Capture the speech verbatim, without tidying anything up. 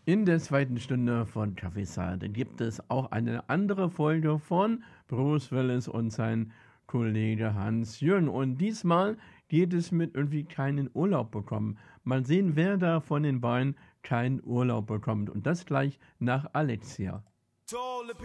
In der zweiten Stunde von Kaffeesade gibt es auch eine andere Folge von Bruce Willis und sein Kollege Hans-Jürgen. Und diesmal geht es mit irgendwie keinen Urlaub bekommen. Mal sehen, wer da von den beiden keinen Urlaub bekommt. Und das gleich nach Alexia.